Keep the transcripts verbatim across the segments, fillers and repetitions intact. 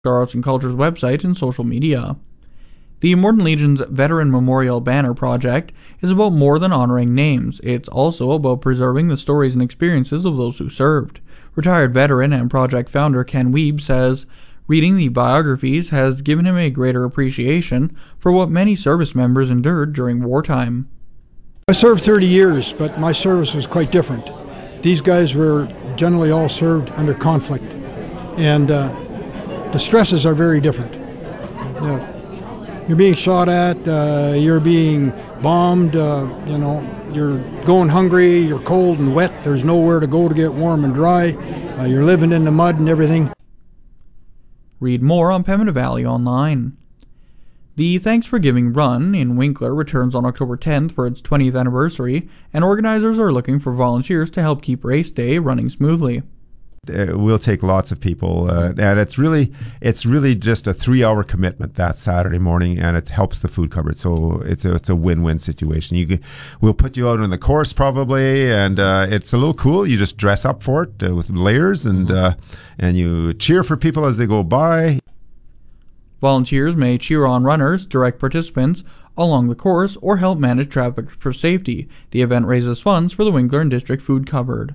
Arts and Culture's website and social media. The Morton Legion's Veteran Memorial Banner Project is about more than honoring names. It's also about preserving the stories and experiences of those who served. Retired veteran and project founder Ken Weeb says, reading the biographies has given him a greater appreciation for what many service members endured during wartime. I served thirty years, but my service was quite different. These guys were generally all served under conflict, and uh, the stresses are very different. Uh, You're being shot at, uh, you're being bombed, uh, you know, you're going hungry, you're cold and wet, there's nowhere to go to get warm and dry, uh, you're living in the mud and everything. Read more on Pembina Valley Online. The Thanks for Giving Run in Winkler returns on October tenth for its twentieth anniversary, and organizers are looking for volunteers to help keep race day running smoothly. Uh, we'll take lots of people, uh, and it's really it's really just a three-hour commitment that Saturday morning, and it helps the food cupboard. So it's a it's a win-win situation. You can, we'll put you out on the course probably, and uh, it's a little cool. You just dress up for it uh, with layers, and uh, and you cheer for people as they go by. Volunteers may cheer on runners, direct participants along the course, or help manage traffic for safety. The event raises funds for the Winkler and District Food Cupboard.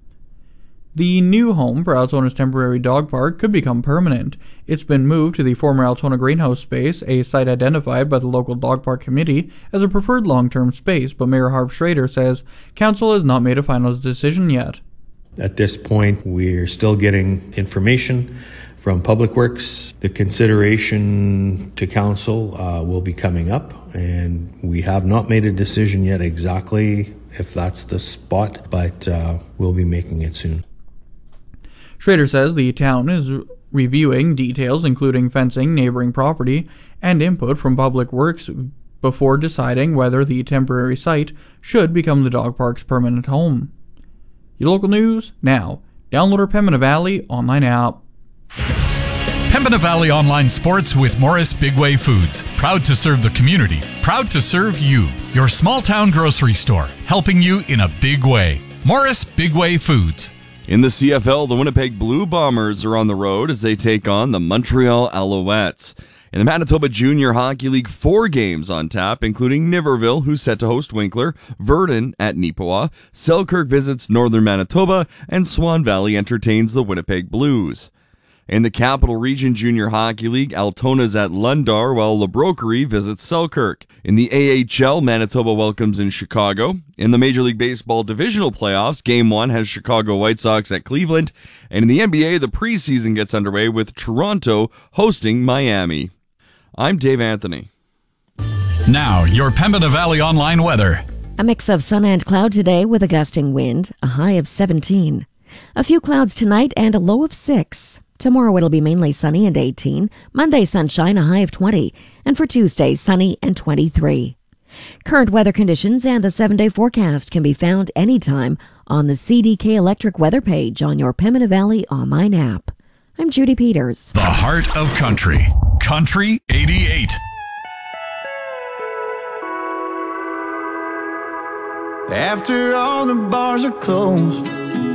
The new home for Altona's temporary dog park could become permanent. It's been moved to the former Altona Greenhouse space, a site identified by the local dog park committee as a preferred long-term space, but Mayor Harv Schrader says council has not made a final decision yet. At this point, we're still getting information from Public Works. The consideration to council uh, will be coming up, and we have not made a decision yet exactly if that's the spot, but uh, we'll be making it soon. Schrader says the town is reviewing details including fencing, neighboring property, and input from Public Works before deciding whether the temporary site should become the dog park's permanent home. Your local news now. Download our Pembina Valley online app. Pembina Valley Online Sports with Morris Bigway Foods. Proud to serve the community. Proud to serve you. Your small town grocery store. Helping you in a big way. Morris Bigway Foods. In the C F L, the Winnipeg Blue Bombers are on the road as they take on the Montreal Alouettes. In the Manitoba Junior Hockey League, four games on tap, including Niverville, who's set to host Winkler, Verdun at Neepawa, Selkirk visits Northern Manitoba, and Swan Valley entertains the Winnipeg Blues. In the Capital Region Junior Hockey League, Altona's at Lundar, while La Broquerie visits Selkirk. In the A H L, Manitoba welcomes in Chicago. In the Major League Baseball divisional playoffs, Game one has Chicago White Sox at Cleveland. And in the N B A, the preseason gets underway with Toronto hosting Miami. I'm Dave Anthony. Now, your Pembina Valley Online weather. A mix of sun and cloud today with a gusting wind, a high of seventeen. A few clouds tonight and a low of six. Tomorrow it'll be mainly sunny and eighteen. Monday sunshine, a high of twenty. And for Tuesday, sunny and twenty-three. Current weather conditions and the seven-day forecast can be found anytime on the C D K Electric weather page on your Pembina Valley online app. I'm Judy Peters. The heart of country. Country eighty-eight. After all the bars are closed